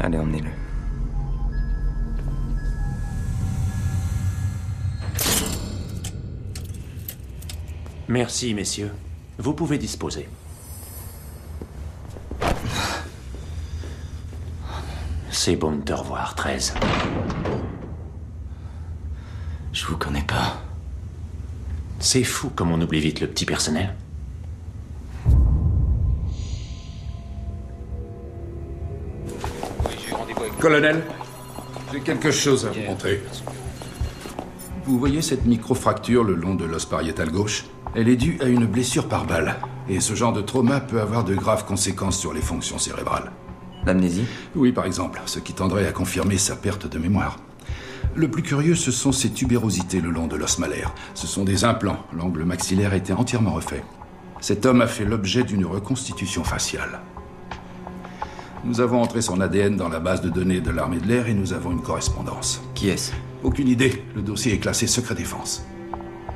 Allez, emmenez-le. Merci, messieurs. Vous pouvez disposer. C'est bon de te revoir, 13. Je vous connais pas. C'est fou comme on oublie vite le petit personnel. Colonel, j'ai quelque chose à vous montrer. Vous voyez cette microfracture le long de l'os pariétal gauche? Elle est due à une blessure par balle. Et ce genre de trauma peut avoir de graves conséquences sur les fonctions cérébrales. L'amnésie? Oui, par exemple, ce qui tendrait à confirmer sa perte de mémoire. Le plus curieux, ce sont ces tubérosités le long de l'os malaire. Ce sont des implants. L'angle maxillaire a été entièrement refait. Cet homme a fait l'objet d'une reconstitution faciale. Nous avons entré son ADN dans la base de données de l'armée de l'air et nous avons une correspondance. Qui est-ce? Aucune idée. Le dossier est classé secret défense.